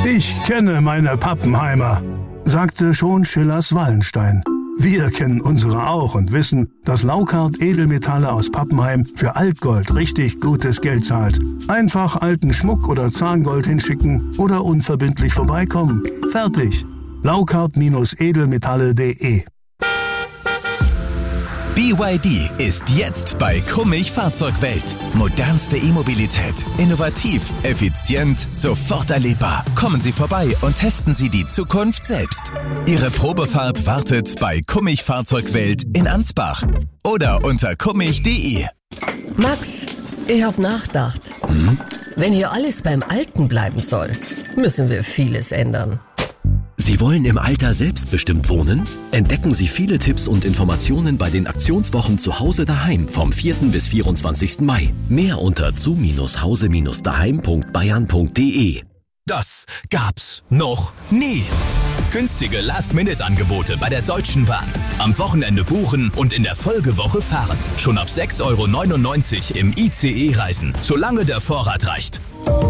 Ich kenne meine Pappenheimer, sagte schon Schillers Wallenstein. Wir kennen unsere auch und wissen, dass Laukart Edelmetalle aus Pappenheim für Altgold richtig gutes Geld zahlt. Einfach alten Schmuck oder Zahngold hinschicken oder unverbindlich vorbeikommen. Fertig. Laukart-edelmetalle.de. BYD ist jetzt bei Kummich Fahrzeugwelt. Modernste E-Mobilität, innovativ, effizient, sofort erlebbar. Kommen Sie vorbei und testen Sie die Zukunft selbst. Ihre Probefahrt wartet bei Kummich Fahrzeugwelt in Ansbach oder unter kummich.de. Max, ich hab nachgedacht. Wenn hier alles beim Alten bleiben soll, müssen wir vieles ändern. Sie wollen im Alter selbstbestimmt wohnen? Entdecken Sie viele Tipps und Informationen bei den Aktionswochen zu Hause daheim vom 4. bis 24. Mai. Mehr unter zu-hause-daheim.bayern.de. Das gab's noch nie. Günstige Last-Minute-Angebote bei der Deutschen Bahn. Am Wochenende buchen und in der Folgewoche fahren. Schon ab 6,99 € im ICE reisen, solange der Vorrat reicht.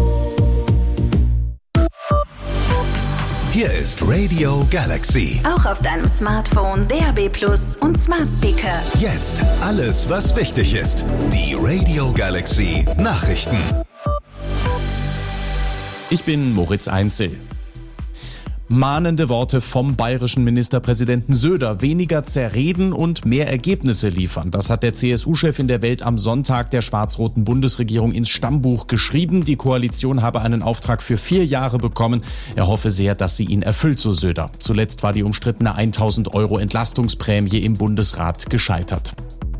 Hier ist Radio Galaxy. Auch auf deinem Smartphone, DAB+ und Smart Speaker. Jetzt alles, was wichtig ist. Die Radio Galaxy Nachrichten. Ich bin Moritz Einzel. Mahnende Worte vom bayerischen Ministerpräsidenten Söder. Weniger zerreden und mehr Ergebnisse liefern. Das hat der CSU-Chef in der Welt am Sonntag der schwarz-roten Bundesregierung ins Stammbuch geschrieben. Die Koalition habe einen Auftrag für 4 Jahre bekommen. Er hoffe sehr, dass sie ihn erfüllt, so Söder. Zuletzt war die umstrittene 1.000 € Entlastungsprämie im Bundesrat gescheitert.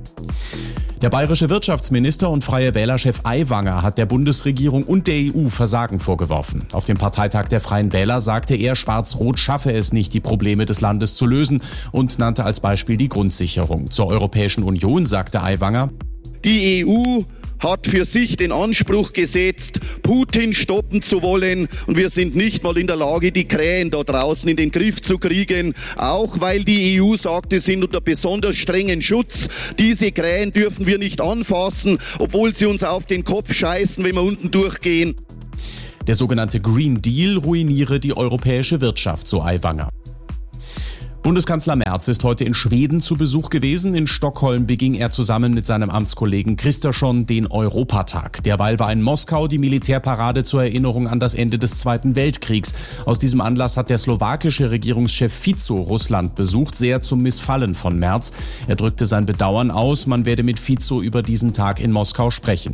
Der bayerische Wirtschaftsminister und Freie Wähler-Chef Aiwanger hat der Bundesregierung und der EU Versagen vorgeworfen. Auf dem Parteitag der Freien Wähler sagte er, Schwarz-Rot schaffe es nicht, die Probleme des Landes zu lösen und nannte als Beispiel die Grundsicherung. Zur Europäischen Union sagte Aiwanger: Die EU hat für sich den Anspruch gesetzt, Putin stoppen zu wollen. Und wir sind nicht mal in der Lage, die Krähen da draußen in den Griff zu kriegen. Auch weil die EU sagt, sie sind unter besonders strengen Schutz. Diese Krähen dürfen wir nicht anfassen, obwohl sie uns auf den Kopf scheißen, wenn wir unten durchgehen. Der sogenannte Green Deal ruiniere die europäische Wirtschaft, so Aiwanger. Bundeskanzler Merz ist heute in Schweden zu Besuch gewesen. In Stockholm beging er zusammen mit seinem Amtskollegen Kristersson den Europatag. Derweil war in Moskau die Militärparade zur Erinnerung an das Ende des Zweiten Weltkriegs. Aus diesem Anlass hat der slowakische Regierungschef Fico Russland besucht, sehr zum Missfallen von Merz. Er drückte sein Bedauern aus, man werde mit Fico über diesen Tag in Moskau sprechen.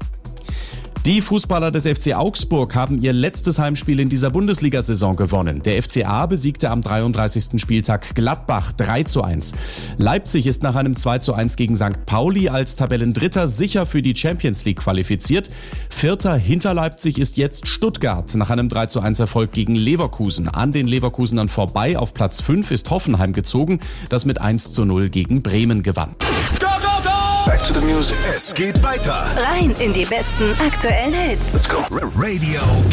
Die Fußballer des FC Augsburg haben ihr letztes Heimspiel in dieser Bundesliga-Saison gewonnen. Der FCA besiegte am 33. Spieltag Gladbach 3:1. Leipzig ist nach einem 2:1 gegen St. Pauli als Tabellendritter sicher für die Champions League qualifiziert. Vierter hinter Leipzig ist jetzt Stuttgart nach einem 3:1 Erfolg gegen Leverkusen. An den Leverkusenern vorbei auf Platz 5 ist Hoffenheim gezogen, das mit 1:0 gegen Bremen gewann. Back to the music. Es geht weiter. Rein in die besten aktuellen Hits. Let's go. Radio